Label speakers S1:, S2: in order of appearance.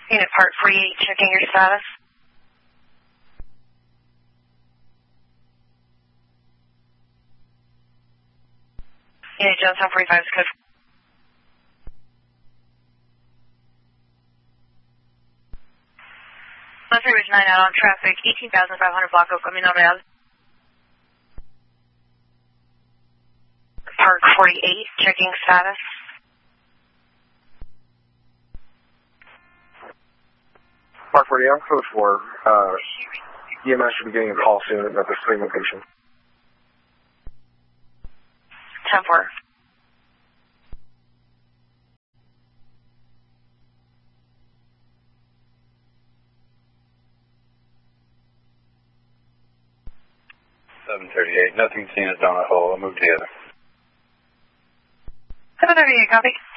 S1: Unit Part 48, checking your status. Unit Jonestown 45 is code. Ridge 9 out on traffic, 18,500 block of Camino Real. Park 48, checking status.
S2: Park 48, I'm code 4. EMS should be getting a call soon at the same location.
S1: 10-4.
S3: Nothing seen at Donut Hole. I'll move together.
S1: 738, copy.